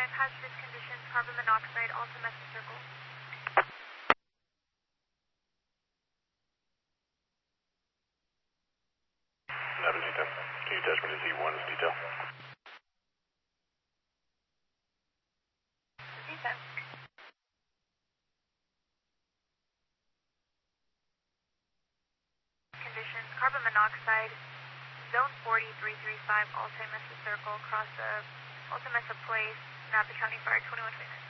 hazardous conditions, carbon monoxide, Alta Mesa Circle. Nevada Zeta. Can you attach me to Z1 as detail? Zeta. Conditions, carbon monoxide, zone 40335, Alta Mesa Circle, across the Alta Mesa Place, Napa County Fire 2129.